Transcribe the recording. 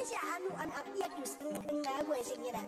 sha'anu an abiyatu sun na gwe shi gida